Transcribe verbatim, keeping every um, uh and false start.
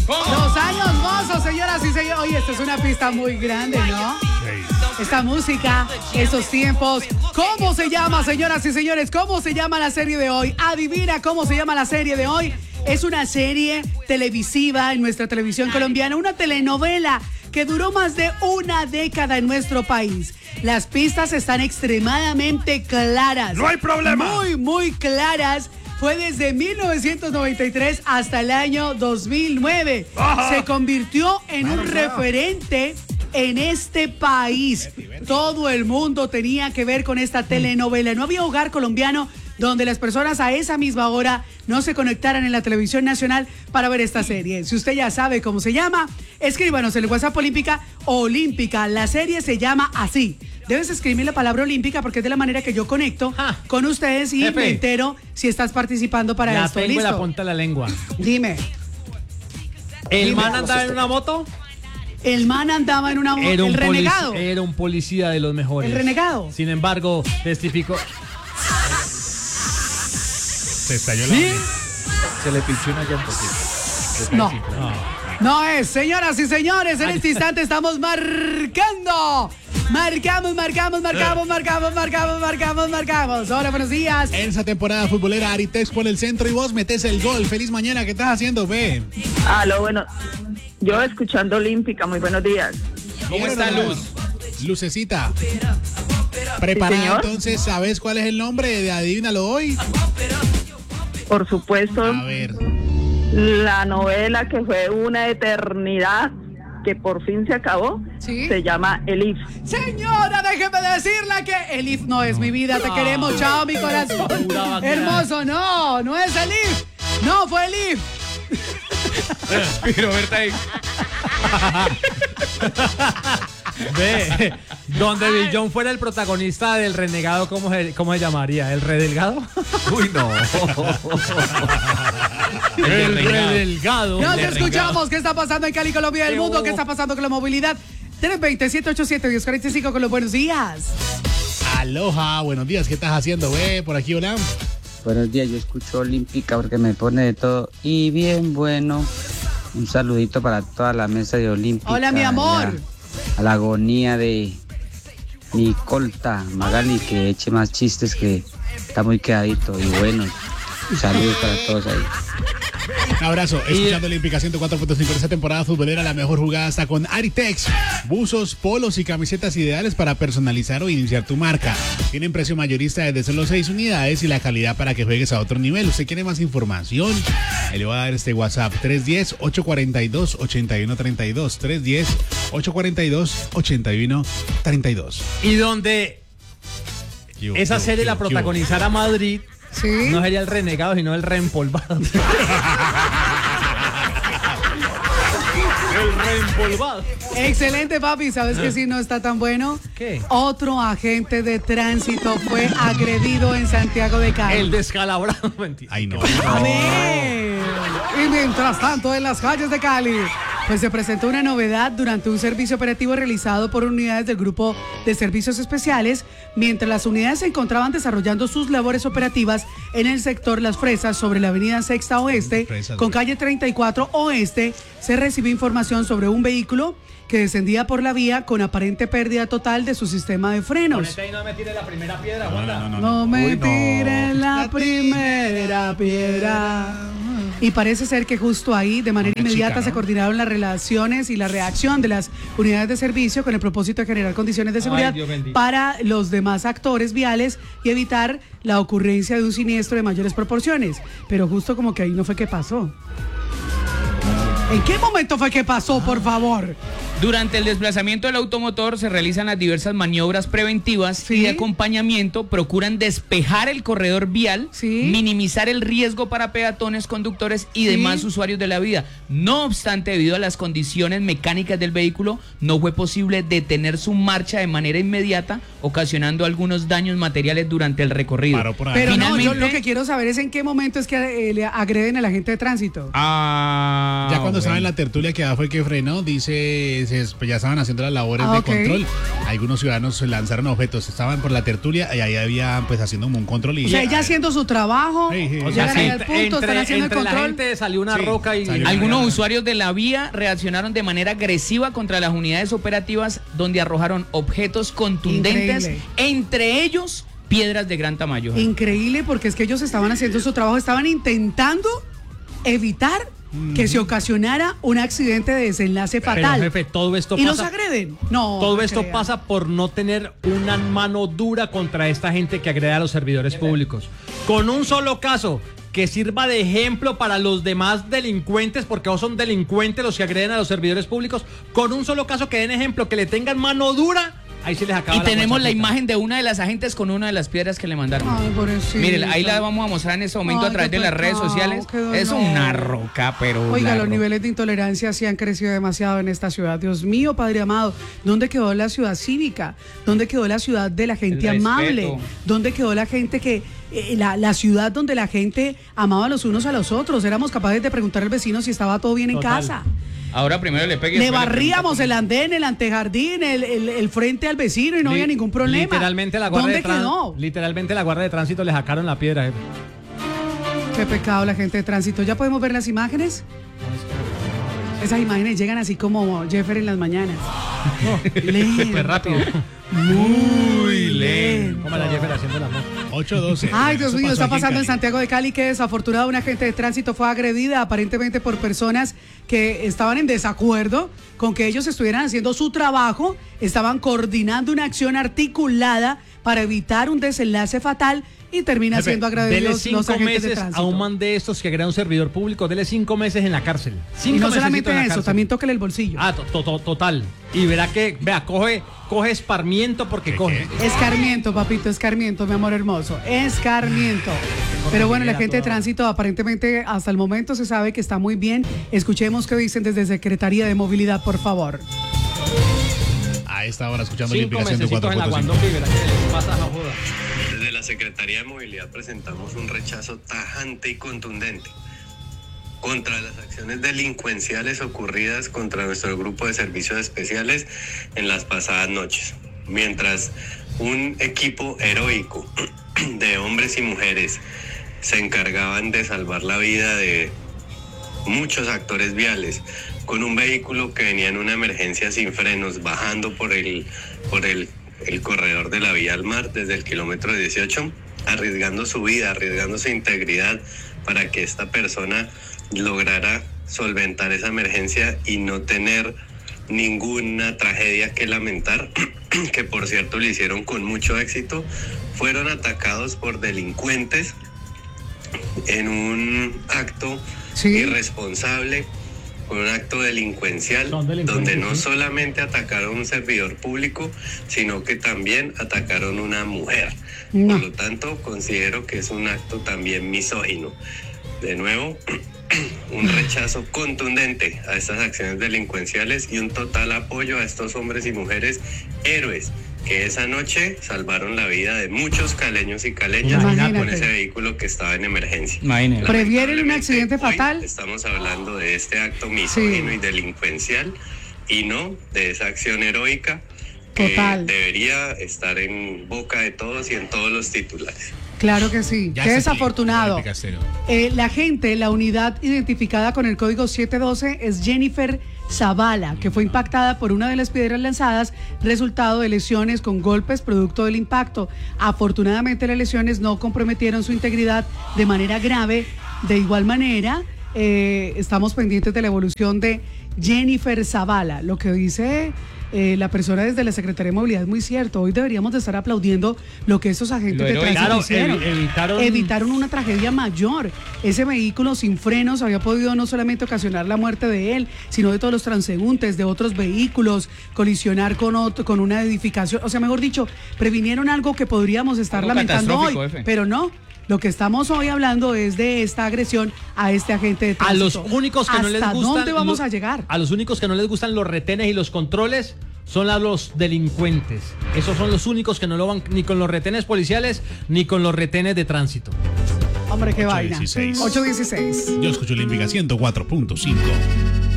Los años mozos, señoras y señores. Oye, esta es una pista muy grande, ¿no? Esta música, esos tiempos. ¿Cómo se llama, señoras y señores? ¿Cómo se llama la serie de hoy? Adivina cómo se llama la serie de hoy. Es una serie televisiva en nuestra televisión colombiana, una telenovela que duró más de una década en nuestro país. Las pistas están extremadamente claras. No hay problema. Muy, muy claras. Fue desde mil novecientos noventa y tres hasta el año dos mil nueve. Ajá. Se convirtió en un referente en este país. Todo el mundo tenía que ver con esta telenovela. No había hogar colombiano donde las personas a esa misma hora no se conectaran en la televisión nacional para ver esta serie. Si usted ya sabe cómo se llama, escríbanos en el WhatsApp Olímpica Olímpica. La serie se llama así. Debes escribir la palabra olímpica porque es de la manera que yo conecto ah. con ustedes y Jefe. me entero si estás participando para la esto. La tengo ¿Listo? en la punta de la lengua. Dime. ¿El Dime. man andaba en una moto? El man andaba en una moto. El renegado. Era un policía de los mejores. El renegado. Sin embargo, testificó. Se estalló la ¿Sí? Se le pinchó una llanta. No. no. No es, señoras y señores, en este instante estamos marcando. Marcamos, marcamos, marcamos, marcamos, marcamos, marcamos, marcamos. Hola, buenos días. En esa temporada futbolera, Aritex por el centro y vos metés el gol. Feliz mañana, ¿qué estás haciendo, ve? Aló, bueno, yo escuchando Olímpica, muy buenos días. ¿Cómo está Luz? Lucecita. ¿Preparada? Sí, entonces, ¿sabes cuál es el nombre de Adivínalo hoy? Por supuesto. A ver. La novela que fue una eternidad, que por fin se acabó, ¿sí? Se llama Elif. Señora, déjeme decirle que Elif no es mi vida, te queremos, chao mi corazón. Hermoso, no, no es Elif, no fue Elif. Pero Berta ahí. Ve, donde Bill John fuera el protagonista del renegado, ¿cómo se, cómo se llamaría? ¿El redelgado? Uy, no. El, el redelgado. Nos escuchamos. ¿Qué está pasando en Cali, Colombia y el mundo? ¿Qué está pasando con la movilidad? tres dos cero, siete ocho siete, uno cero cuatro cinco con los buenos días. Aloha, buenos días. ¿Qué estás haciendo, ve? Por aquí, hola. Buenos días, yo escucho Olímpica porque me pone de todo y bien bueno. Un saludito para toda la mesa de Olímpica. Hola, mi amor. A la agonía de mi colta Magali, que eche más chistes, que está muy quedadito y bueno. Saludos para todos ahí. Un abrazo, escuchando Olímpica ciento cuatro punto cinco. Esta temporada futbolera, la mejor jugada está con Aritex. Buzos, polos y camisetas ideales para personalizar o iniciar tu marca. Tienen precio mayorista desde solo seis unidades y la calidad para que juegues a otro nivel. ¿Usted quiere más información? Ahí le voy a dar este WhatsApp: tres uno cero, ocho cuatro dos, ocho uno tres dos. tres uno cero, ocho cuatro dos, ocho uno tres dos. Y donde yo, esa yo, serie yo, la protagonizara Madrid. ¿Sí? No sería el renegado, sino el reempolvado. El reempolvado. Excelente, papi. ¿Sabes qué sí no está tan bueno? ¿Qué? Otro agente de tránsito fue agredido en Santiago de Cali. El descalabrado. Mentira. Ay, no. A ver. Y mientras tanto, en las calles de Cali, pues se presentó una novedad durante un servicio operativo realizado por unidades del Grupo de Servicios Especiales, mientras las unidades se encontraban desarrollando sus labores operativas en el sector Las Fresas, sobre la avenida Sexta Oeste, Fresas, con calle treinta y cuatro Oeste, se recibió información sobre un vehículo que descendía por la vía con aparente pérdida total de su sistema de frenos. Ponete ahí, no me tire la primera piedra, no, no, no, no, no me Uy, no. tire la, la primera piedra. Y parece ser que justo ahí, de manera Una inmediata, chica, ¿no? se coordinaron las relaciones y la reacción de las unidades de servicio con el propósito de generar condiciones de seguridad Ay, para los demás actores viales y evitar la ocurrencia de un siniestro de mayores proporciones. Pero justo como que ahí no fue que pasó. ¿En qué momento fue que pasó, por favor? Durante el desplazamiento del automotor se realizan las diversas maniobras preventivas ¿Sí? y de acompañamiento, procuran despejar el corredor vial, ¿Sí? minimizar el riesgo para peatones, conductores y ¿Sí? demás usuarios de la vía. No obstante, debido a las condiciones mecánicas del vehículo, no fue posible detener su marcha de manera inmediata, ocasionando algunos daños materiales durante el recorrido. Pero Finalmente, no, yo lo que quiero saber es en qué momento es que eh, le agreden al agente de tránsito. Ah, ya cuando bueno. estaba en la tertulia que fue que frenó, dice se, pues ya estaban haciendo las labores Ah, de ok. control. Algunos ciudadanos lanzaron objetos, estaban por la tertulia y ahí había pues haciendo como un control. Y O sea, ella haciendo su trabajo, Sí, sí. O sea, llegan sí, ahí al punto, están haciendo el entre la control. gente salió una Sí, roca y... salió una Algunos roca. usuarios de la vía reaccionaron de manera agresiva contra las unidades operativas donde arrojaron objetos contundentes, Increíble. entre ellos piedras de gran tamaño. Increíble, porque es que ellos estaban haciendo su trabajo, estaban intentando evitar que se ocasionara un accidente de desenlace Pero, fatal. jefe, todo esto ¿Y los pasa... agreden? No. Todo no esto crea. pasa por no tener una mano dura contra esta gente que agrede a los servidores públicos. Con un solo caso que sirva de ejemplo para los demás delincuentes, porque son delincuentes los que agreden a los servidores públicos, con un solo caso que den ejemplo, que le tengan mano dura, ahí se les acaba Y la tenemos fuerza la bruta. imagen de una de las agentes con una de las piedras que le mandaron. Ay, pobrecito. Mire, ahí la vamos a mostrar en este momento Ay, a través qué de las redes pecado, sociales. qué dolor. Es una roca, pero. Oiga, la los roca. niveles de intolerancia sí han crecido demasiado en esta ciudad. Dios mío, Padre amado, ¿dónde quedó la ciudad cívica? ¿Dónde quedó la ciudad de la gente El amable? respeto. ¿Dónde quedó la gente que, eh, la, la ciudad donde la gente amaba los unos a los otros? Éramos capaces de preguntar al vecino si estaba todo bien en Total. casa. Ahora primero le pegue. Le después barríamos pregunta. el andén, el antejardín, el, el, el frente al vecino y no Li- había ningún problema. Literalmente la guardia ¿Dónde de tran- quedó? Literalmente la guardia de tránsito le sacaron la piedra, jefe. Qué pecado la gente de tránsito. ¿Ya podemos ver las imágenes? Esas imágenes llegan así como Jeffer en las mañanas. Lento. Súper rápido. Muy lento. Como la Jeffer haciendo la moto. ocho doce. Ay, Dios Eso mío, pasó está aquí pasando en Cali. Santiago de Cali que desafortunado una agente de tránsito fue agredida aparentemente por personas que estaban en desacuerdo con que ellos estuvieran haciendo su trabajo, estaban coordinando una acción articulada para evitar un desenlace fatal y termina Jefe, siendo dele agredidos cinco los agentes de meses tránsito. a un man de estos que agreda a un servidor público, dele cinco meses en la cárcel. Cinco Y no mesecitos solamente en la eso, cárcel. también tóquele el bolsillo. Ah, to- to- to- total. Y verá que, vea, coge, coge esparmiento porque ¿Qué, coge. Escarmiento, papito, escarmiento, mi amor hermoso. Escarmiento. Pero bueno, la gente de tránsito aparentemente hasta el momento se sabe que está muy bien. Escuchemos qué dicen desde Secretaría de Movilidad, por favor. A esta hora escuchando Cinco Olímpica mesecitos en la ciento cuatro punto cinco. Guandón y verá que les pasa la joda. Desde la Secretaría de Movilidad presentamos un rechazo tajante y contundente contra las acciones delincuenciales ocurridas contra nuestro grupo de servicios especiales en las pasadas noches. Mientras un equipo heroico de hombres y mujeres se encargaban de salvar la vida de muchos actores viales con un vehículo que venía en una emergencia sin frenos, bajando por el, por el, el corredor de la vía al mar desde el kilómetro dieciocho, arriesgando su vida, arriesgando su integridad para que esta persona lograra solventar esa emergencia y no tener ninguna tragedia que lamentar, que por cierto lo hicieron con mucho éxito. Fueron atacados por delincuentes en un acto Sí. irresponsable, con un acto delincuencial, Son delincuentes, donde no sí. solamente atacaron a un servidor público, sino que también atacaron a una mujer. No. Por lo tanto, considero que es un acto también misógino. De nuevo, un rechazo contundente a estas acciones delincuenciales y un total apoyo a estos hombres y mujeres héroes que esa noche salvaron la vida de muchos caleños y caleñas Imagínate. con ese vehículo que estaba en emergencia. Imagínate. ¿Previenen un accidente Hoy fatal? Estamos hablando de este acto misógino y delincuencial y no de esa acción heroica que Total. debería estar en boca de todos y en todos los titulares. Claro que sí. Ya Qué está aquí, desafortunado. Olímpica Estéreo. Eh, la gente, la unidad identificada con el código siete doce es Jennifer Zavala, que fue impactada por una de las piedras lanzadas, resultado de lesiones con golpes producto del impacto. Afortunadamente las lesiones no comprometieron su integridad de manera grave. De igual manera, eh, estamos pendientes de la evolución de Jennifer Zavala. Lo que dice eh, la persona desde la Secretaría de Movilidad es muy cierto. Hoy deberíamos de estar aplaudiendo lo que estos agentes Lo de heroico. tránsito Claro, hicieron. evi- evitaron- Evitaron una tragedia mayor. Ese vehículo sin frenos había podido no solamente ocasionar la muerte de él, sino de todos los transeúntes, de otros vehículos, colisionar con otro, con una edificación. O sea, mejor dicho, previnieron algo que podríamos estar Algo lamentando hoy, catastrófico, Efe. pero no. Lo que estamos hoy hablando es de esta agresión a este agente de A tránsito. los únicos que no les ¿Hasta gustan. dónde vamos lo- a llegar? A los únicos que no les gustan los retenes y los controles son a los delincuentes. Esos son los únicos que no lo van ni con los retenes policiales ni con los retenes de tránsito. Hombre, qué ocho vaina. dieciséis. ocho dieciséis. Yo escucho Olímpica ciento cuatro punto cinco.